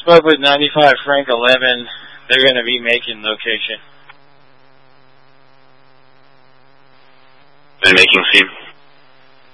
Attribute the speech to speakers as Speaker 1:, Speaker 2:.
Speaker 1: spoke with 95 Frank 11. They're going to be making location.
Speaker 2: Been making, Steve.